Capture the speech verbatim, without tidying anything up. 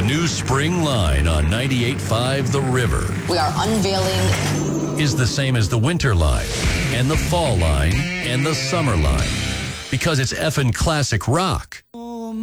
new spring line on ninety-eight point five The River We are unveiling is the same as the winter line and the fall line and the summer line because it's effing classic rock.